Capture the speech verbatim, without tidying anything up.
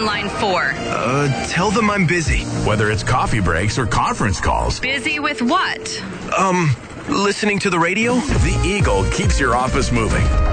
on line four? Uh, tell them I'm busy. Whether it's coffee breaks or conference calls. Busy with what? Um, listening to the radio? The Eagle keeps your office moving.